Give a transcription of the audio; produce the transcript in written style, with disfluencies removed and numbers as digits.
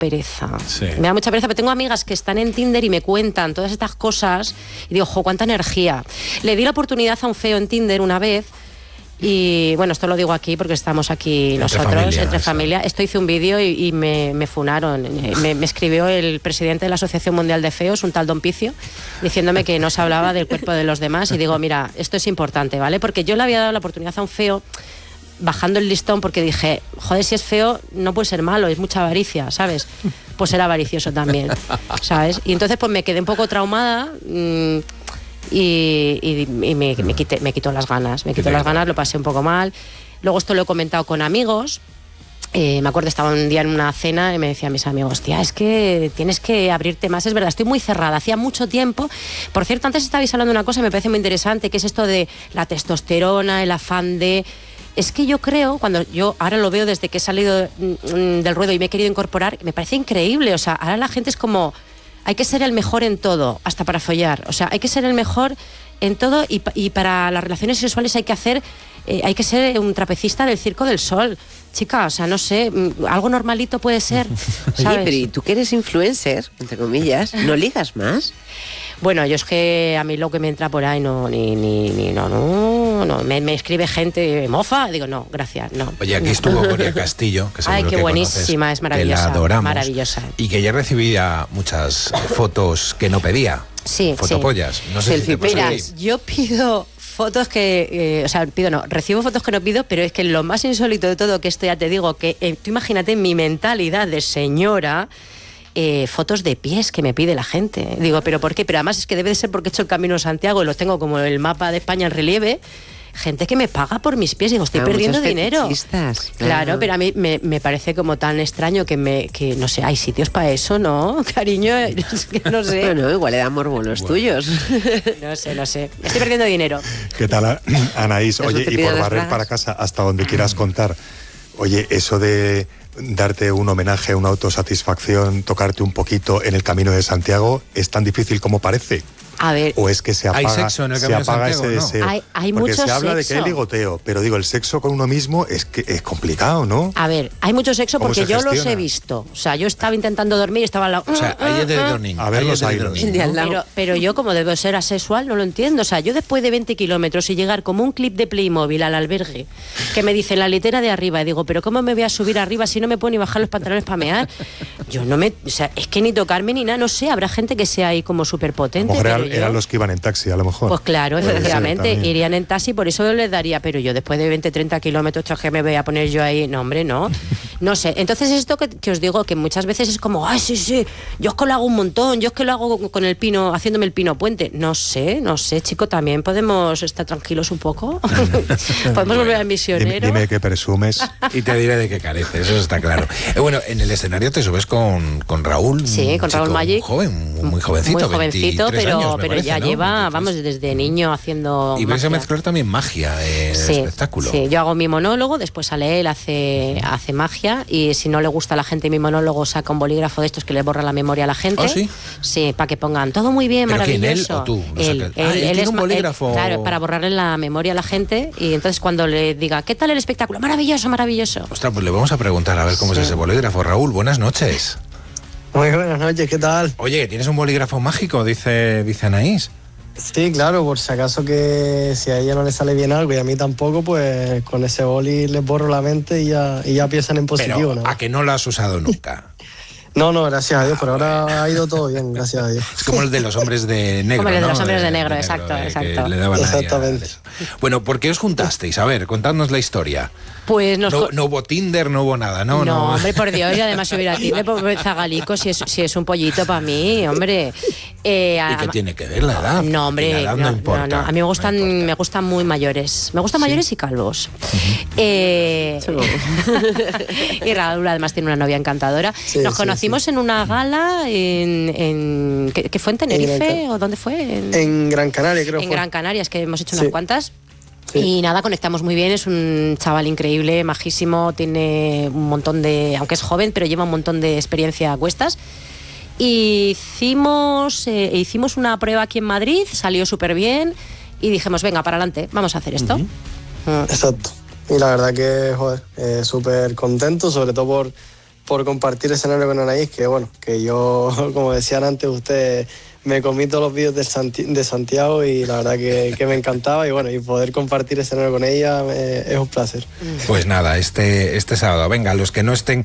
pereza. Sí. Me da mucha pereza, pero tengo amigas que están en Tinder y me cuentan todas estas cosas y digo, jo, cuánta energía. Le di la oportunidad a un feo en Tinder una vez y, bueno, esto lo digo aquí porque estamos aquí nosotros, entre familia. Esto hice un vídeo y me funaron. Me escribió el presidente de la Asociación Mundial de Feos, un tal Don Picio, diciéndome que no se hablaba del cuerpo de los demás y digo, mira, esto es importante, ¿vale? Porque yo le había dado la oportunidad a un feo bajando el listón porque dije, joder, si es feo no puede ser malo, es mucha avaricia, ¿sabes? Pues era avaricioso también, ¿sabes? Y entonces pues me quedé un poco traumada y me quitó las ganas, lo pasé un poco mal. Luego esto lo he comentado con amigos. Me acuerdo, estaba un día en una cena y me decían mis amigos, tía, es que tienes que abrirte más, es verdad, estoy muy cerrada, hacía mucho tiempo. Por cierto, antes estabais hablando de una cosa que me parece muy interesante, que es esto de la testosterona, el afán de... Es que yo creo, cuando yo ahora lo veo desde que he salido del ruedo y me he querido incorporar, me parece increíble. O sea, ahora la gente es como, hay que ser el mejor en todo, hasta para follar. O sea, hay que ser el mejor en todo y para las relaciones sexuales hay que ser un trapecista del Circo del Sol. Chica, o sea, no sé, algo normalito puede ser, ¿sabes? Oye, pero ¿y tú que eres influencer, entre comillas, no ligas más? Bueno, yo es que a mí lo que me entra por ahí no, me escribe gente mofa, digo no, gracias, no. Oye, aquí estuvo Gloria Castillo, que seguro ay, qué que buenísima, conoces, es maravillosa, que la adoramos, maravillosa. Y que ella recibía muchas fotos que no pedía, sí, fotopollas, sí. No sé si te pasa. Mira, yo pido fotos que, recibo fotos que no pido, pero es que lo más insólito de todo, que esto ya te digo, que tú imagínate mi mentalidad de señora, fotos de pies que me pide la gente. Digo, ¿pero por qué? Pero además es que debe de ser porque he hecho el Camino de Santiago y los tengo como el mapa de España en relieve. Gente que me paga por mis pies, digo, estoy perdiendo dinero. Claro, pero a mí me parece como tan extraño que no sé, hay sitios para eso, ¿no? Cariño, es que no sé. Bueno, igual le dan morbo los tuyos. No sé. Estoy perdiendo dinero. ¿Qué tal, Anaís? Oye, y por barrer para casa, hasta donde quieras contar. Oye, eso de darte un homenaje, una autosatisfacción, tocarte un poquito en el Camino de Santiago, ¿es tan difícil como parece? A ver, ¿o es que se apaga, ¿hay sexo en el Camino de Santiago, ese deseo? No. Hay porque mucho se habla sexo. de que hay ligoteo, pero digo, el sexo con uno mismo es que es complicado, ¿no? A ver, hay mucho sexo porque yo los he visto. O sea, yo estaba intentando dormir y estaba al lado. O sea, ahí es de dormir. A ver los aires. Pero yo, como debo ser asexual, no lo entiendo. O sea, yo después de 20 kilómetros y llegar como un clip de Playmobil al albergue, que me dice la litera de arriba, y digo, ¿pero cómo me voy a subir arriba si no me puedo ni bajar los pantalones para mear? Yo no me... O sea, es que ni tocarme ni nada, no sé. Habrá gente que sea ahí como súper potente. A lo mejor eran los que iban en taxi, a lo mejor. Pues claro, efectivamente, irían en taxi, por eso les daría, pero yo después de 20, 30 kilómetros, ¿qué me voy a poner yo ahí? No, hombre, no. No sé. Entonces esto que os digo, que muchas veces es como, ay, sí, yo es que lo hago un montón, yo es que lo hago con el pino, haciéndome el pino puente. No sé, chico, también podemos estar tranquilos un poco. Podemos volver al misionero. Dime que presumes. Y te diré de qué careces, eso está claro. Bueno, en el escenario te subes con Raúl. Sí, con Raúl Magic. Muy jovencito. Muy jovencito, pero parece, ya ¿no? lleva, vamos, desde niño haciendo y vais magia. a mezclar también magia en el espectáculo. Sí, yo hago mi monólogo, después sale él, hace magia, y si no le gusta a la gente mi monólogo, saca un bolígrafo de estos que le borra la memoria a la gente. ¿Oh, sí? Sí, para que pongan todo muy bien, ¿pero maravilloso. quién, él o tú? Él tiene es un bolígrafo. claro, para borrarle la memoria a la gente, y entonces cuando le diga, ¿qué tal el espectáculo? Maravilloso. Ostras, pues le vamos a preguntar a ver cómo es ese bolígrafo. Raúl, buenas noches. Muy buenas noches, ¿qué tal? Oye, ¿tienes un bolígrafo mágico? Dice Anaís. Sí, claro, por si acaso que si a ella no le sale bien algo y a mí tampoco, pues con ese boli les borro la mente y ya piensan en positivo. Pero, ¿no? ¿a que no lo has usado nunca? No, gracias a Dios, pero ahora ha ido todo bien, gracias a Dios. Es como el de los hombres de negro, como el de los ¿no? hombres de negro, exacto. Que le daban exactamente. Bueno, ¿por qué os juntasteis? A ver, contadnos la historia. Pues no hubo Tinder, no hubo nada, ¿no? No, hombre, por Dios, y además si hubiera Tinder, pues Zagalico, si es un pollito para mí, hombre. ¿Y qué tiene que ver la edad? No, hombre, la edad no importa. No. A mí me gustan muy mayores. Me gustan mayores y calvos. Y Raúl además tiene una novia encantadora. Nos conocimos en una gala ¿que fue en Tenerife o dónde fue? En Gran Canaria, creo. En Gran Canaria, es que hemos hecho unas cuantas. Sí. Y nada, conectamos muy bien, es un chaval increíble, majísimo, tiene un montón de, aunque es joven, pero lleva un montón de experiencia a cuestas. Y hicimos una prueba aquí en Madrid, salió súper bien y dijimos, venga, para adelante, vamos a hacer esto. Exacto. Y la verdad que, joder, súper contento, sobre todo por compartir escenario con Anaís, que bueno, que yo, como decían antes ustedes, me comí todos los vídeos de Santiago y la verdad que me encantaba, y bueno, y poder compartir escenario con ella es un placer. Pues nada, este sábado, venga, los que no estén